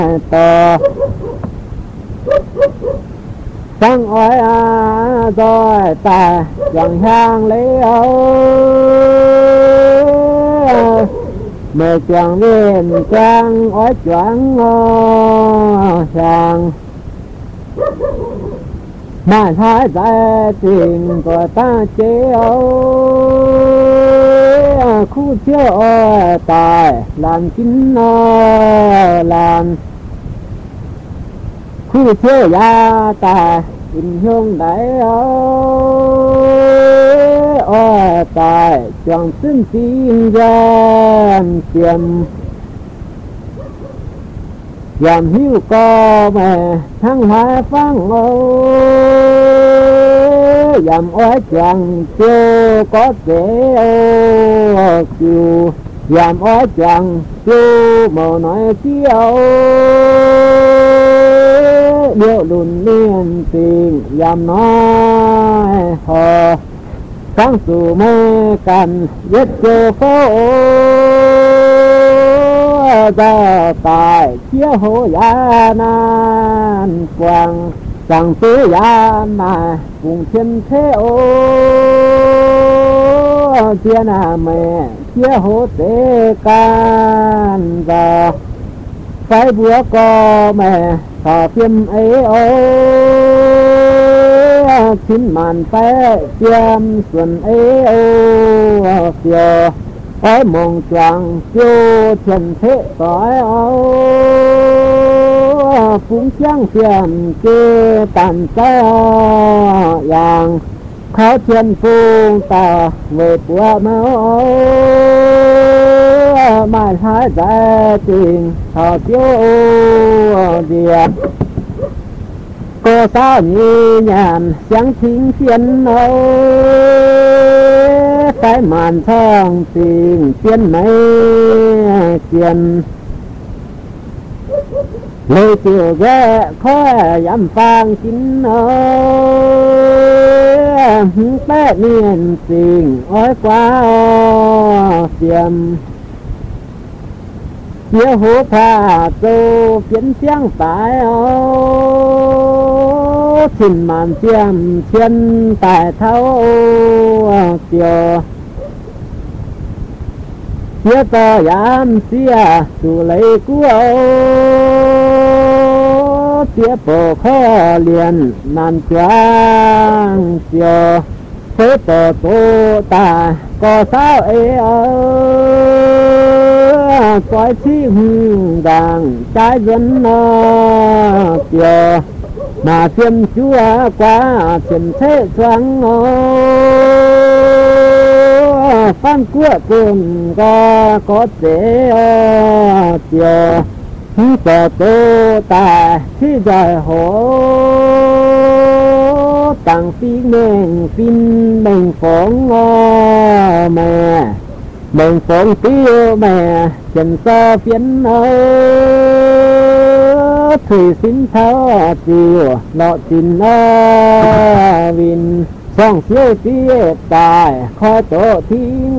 to sáng ơi rồi ta dọn hang lấy mẹ chọn viên trang ối choáng sang mà thái giải tình của ta chế khu chiếu tài làm chính làm khu chiếu gia tài in hương đại tài chọn xin xin gian tiềm giảm hiu co mẹ thăng hai phăng giảm oai chẳng chưa có thể chiều giảm oai chẳng chưa màu nói chiều điệu lùn liên tình giảm nói hò sáng sủ mê cần giết chưa phố ra tài chia hồ gia nan quang chẳng tư gia mà cùng thiên thế chia nà mẹ chia hồ tế can và phải bữa co mẹ thọ phim ấy chín màn phải tiêm xuân ấy phiêu ôi mong choàng chiêu trần thế cõi phúng trăng phiền kê tàn xa yang khó chân phu ta về bữa máu mai thái giải tình thọ chiếu điện cô sao nhẹ nhàng sáng thính phiền cái màn thang tình phiền mấy tiền lời chiều ghé khó dám phang chín bé niên tình ôi quá tiền chia hố tha tô phiến tiếng tại xin màn chiêm thiên tại thấu chiều chia to giảm xia dù lấy cú chia bộ khó liền nàn choáng chiều thế tổ tô ta có sao ấy coi chi hùng đàng trái dân chiều mà phiên chúa quá phiên thế thoáng phan của cùng có thể chiều cho tô ta khi dài hổ tặng phim mình phóng mẹ mình phóng tiêu mẹ chân so phiến thủy xin tháo chiều lọ tin vin song siêu tiết tài khó tổ thiên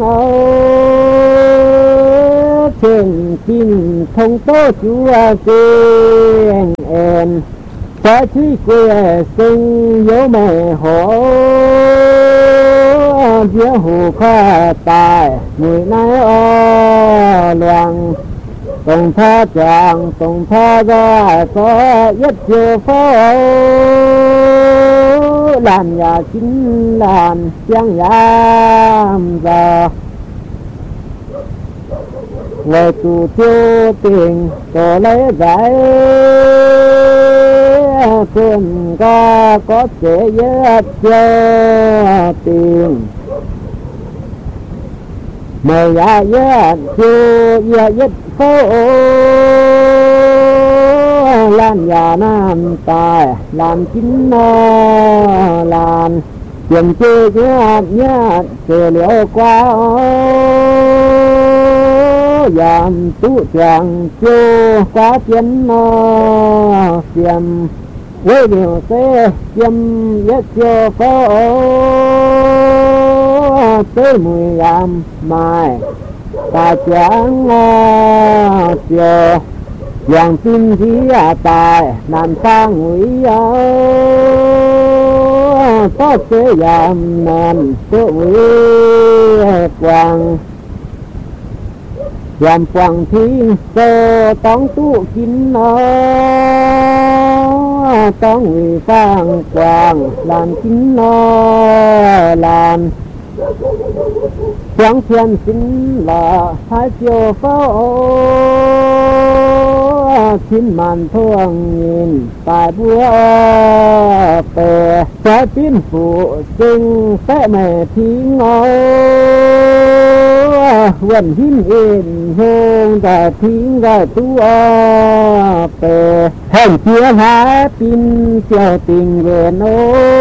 trên kim thông tố chúa kinh em cho trí quê sinh dấu mẹ hổ phía hồ khoa tài người nay loạn tổng tha chàng tổng tha ra có nhất chưa phố làm nhà chính làm chẳng giảm giờ người chủ tiêu tiền tổ lấy giải cơn có thể giết cho tiền mày giết chưa giết phố làm nhà nam tài làm chính làm tiền chơi nhát kể liệu qua giảm tu chẳng chưa quá chiến phiền với điều thế chiêm nhất chưa có tới 10 mai ta chẳng chiều อย่างสิ้นที่ตายนานสร้างหุยเอาก็เสียยามนานตัวหุยกวางยามกวางทิ้งโซต้องตู้กินนอต้องหุยสร้างกวางลานกินนอลานเสียงเทียนสินหล่อท้ายเจียวเฝ้าชิ้นมันท่วงยินตายบัวเปรใช้ปิ้นฝูจึงแท้แม่ทิ้งเอาวันหินเอ็นโฮงแต่ทิ้งได้ตัวเปรแห่งเชียหาปิ้นเจียวติงเวนโอ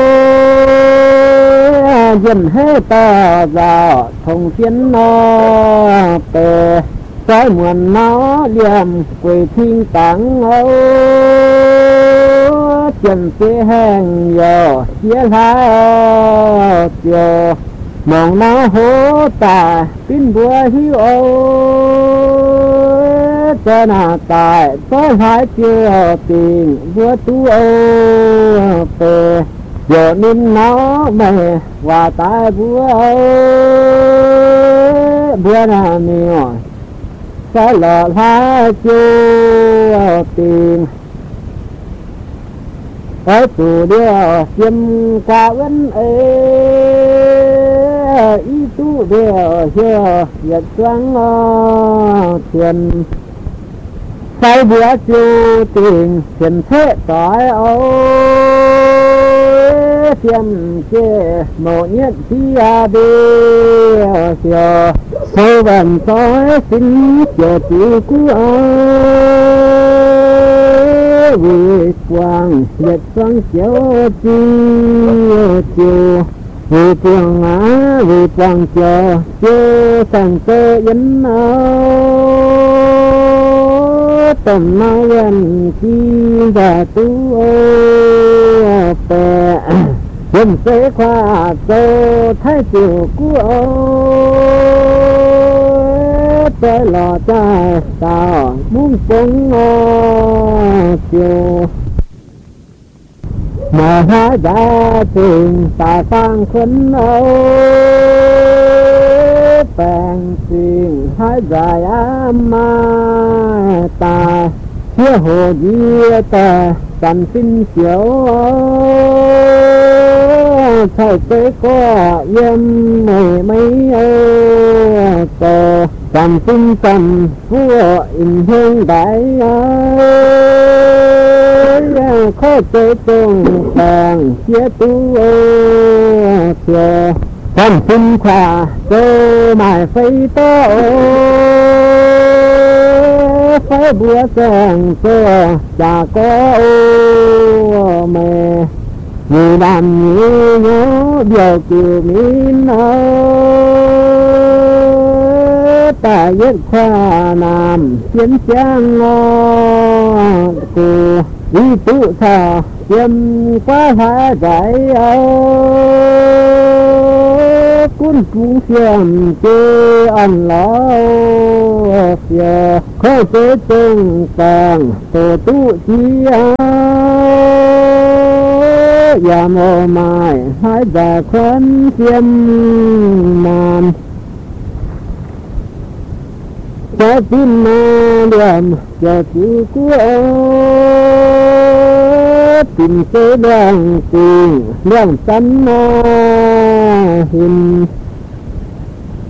ยันให้ตาดาวทงเทียนนอเปใช้เหมือนน้อเลี่ยมกวยทิ้งตังเอาเจียนเสียแห้งยอเสียหาเจียวมองน้าโหตาปิ้นบัวหิวเอาจะหน้าตายก็หายเจียวติงบัวตัวเปโยนินน้อไม่ว่าตายบัวบัวนาเมียวสลอหาจูติงไอ้ตัวเดียวเสียมกาวันอีตัวเดียวเชื่อหยัดสวงเทียนใส่บัวจูติงเทียนเทต่อยเอาเทียมเจ้โมเนียที่อาเดียวเสียวโซบันซอยสินเจ้าจีกูวิกวางเด็ดฟังเจ้าจีจูวิปวงวิปวงเจ้าเจ้าสังเกยันเอาต้นไม้ยันที่จะตัวเปยันเสขวาโตไทยจิ๋วกูใจหล่อใจตามุ่งปงจิ๋วมาหาดาจึงตาฟังคนเอาแปลงสิ่งให้ใจมาตาเชื่อโหดีแต่สันสิ้นเสียวใช่เจ๊ก็ยังไม่โตสันสิ้นสันผู้อินเฮงได้ข้อเจ๊ตรงแปลงเสียตัวเสียสันสิ้นขวาเจอหมายไฟโตไฟบัวแสงเสื้อจากก็แม่มีดำมีโง่เดียวกิวมีน้อตาเย็ดขวานามเขียนแจ้งงอกูวิตุชาเขียนฟ้าหาใจเอากุ้นกุ้งเสียมเจอันล้อเสียเข้าเจจงกลางโตตุเจียอย่าโมไม้หายจากควันเสียมนานจะกินมาเดือมจะกูกูติ่มเสดงจริงเรื่องสันนาหิน